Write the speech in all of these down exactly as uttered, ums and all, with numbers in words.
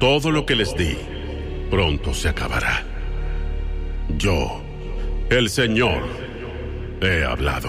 todo lo que les di pronto se acabará. Yo, el Señor, he hablado.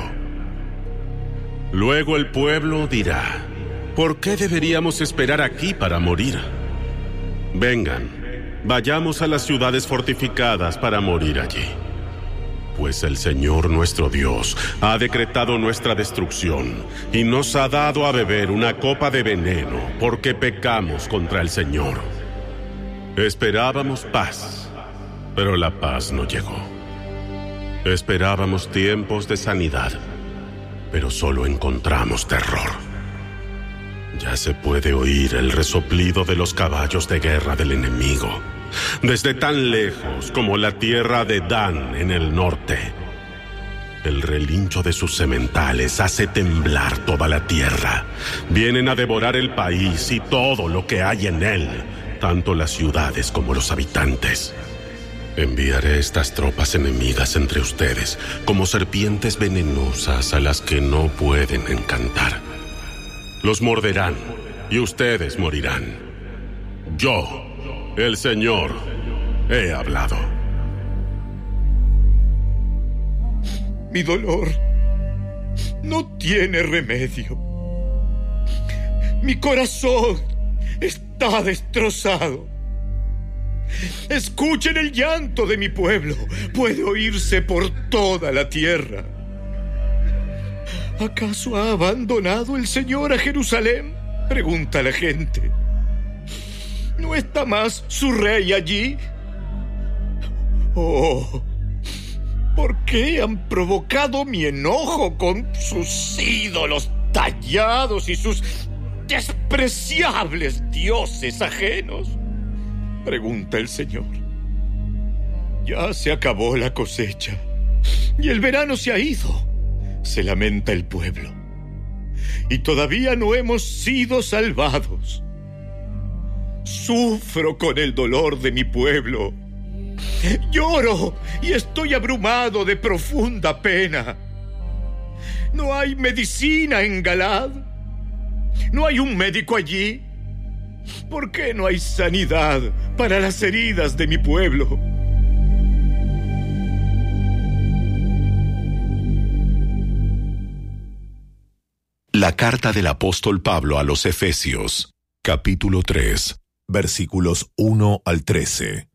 Luego el pueblo dirá: ¿por qué deberíamos esperar aquí para morir? Vengan, vayamos a las ciudades fortificadas para morir allí. Pues el Señor nuestro Dios ha decretado nuestra destrucción y nos ha dado a beber una copa de veneno porque pecamos contra el Señor. Esperábamos paz, pero la paz no llegó. Esperábamos tiempos de sanidad, pero solo encontramos terror. Ya se puede oír el resoplido de los caballos de guerra del enemigo, desde tan lejos como la tierra de Dan en el norte. El relincho de sus sementales hace temblar toda la tierra. Vienen a devorar el país y todo lo que hay en él, tanto las ciudades como los habitantes. Enviaré estas tropas enemigas entre ustedes, como serpientes venenosas a las que no pueden encantar. Los morderán y ustedes morirán. Yo, el Señor, he hablado. Mi dolor no tiene remedio. Mi corazón está destrozado. Escuchen el llanto de mi pueblo. Puede oírse por toda la tierra. ¿Acaso ha abandonado el Señor a Jerusalén?, pregunta la gente. ¿No está más su rey allí? Oh, ¿por qué han provocado mi enojo con sus ídolos tallados y sus despreciables dioses ajenos?, pregunta el Señor. Ya se acabó la cosecha y el verano se ha ido, se lamenta el pueblo, y todavía no hemos sido salvados. Sufro con el dolor de mi pueblo. Lloro y estoy abrumado de profunda pena. No hay medicina en Galaad. No hay un médico allí. ¿Por qué no hay sanidad para las heridas de mi pueblo? La carta del apóstol Pablo a los Efesios, capítulo tres, versículos uno al trece.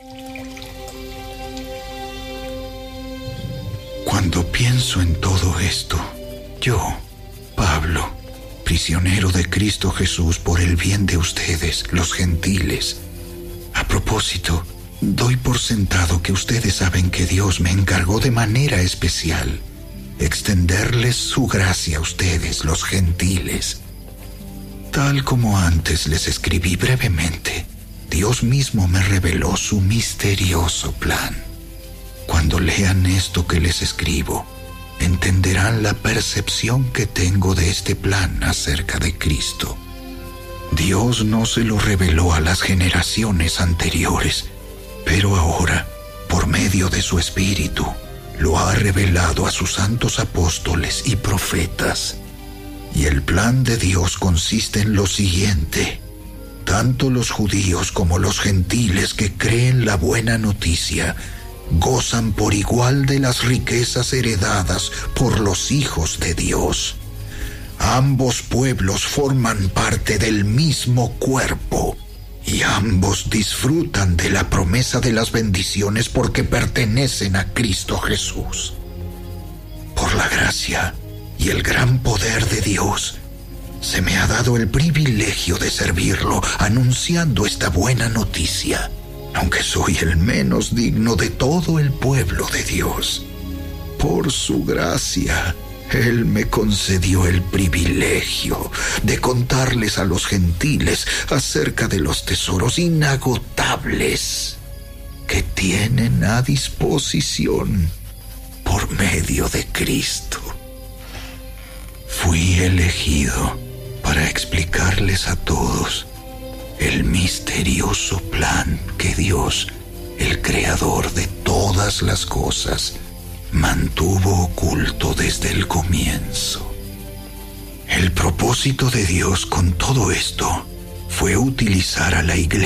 Cuando pienso en todo esto, yo, Pablo, prisionero de Cristo Jesús por el bien de ustedes, los gentiles. A propósito, doy por sentado que ustedes saben que Dios me encargó de manera especial extenderles su gracia a ustedes, los gentiles. Tal como antes les escribí brevemente, Dios mismo me reveló su misterioso plan. Cuando lean esto que les escribo, entenderán la percepción que tengo de este plan acerca de Cristo. Dios no se lo reveló a las generaciones anteriores, pero ahora, por medio de su Espíritu, lo ha revelado a sus santos apóstoles y profetas. Y el plan de Dios consiste en lo siguiente: tanto los judíos como los gentiles que creen la buena noticia gozan por igual de las riquezas heredadas por los hijos de Dios. Ambos pueblos forman parte del mismo cuerpo y ambos disfrutan de la promesa de las bendiciones porque pertenecen a Cristo Jesús. Por la gracia y el gran poder de Dios, se me ha dado el privilegio de servirlo anunciando esta buena noticia, aunque soy el menos digno de todo el pueblo de Dios. Por su gracia, Él me concedió el privilegio de contarles a los gentiles acerca de los tesoros inagotables que tienen a disposición por medio de Cristo. Fui elegido para explicarles a todos el misterioso plan que Dios, el creador de todas las cosas, mantuvo oculto desde el comienzo. El propósito de Dios con todo esto fue utilizar a la iglesia